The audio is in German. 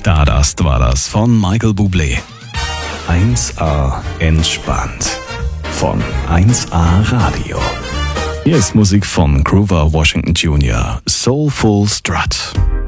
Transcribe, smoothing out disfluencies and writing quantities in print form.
Stardust war das von Michael Bublé. 1A entspannt von 1A Radio. Hier ist Musik von Grover Washington Jr. Soulful Strut.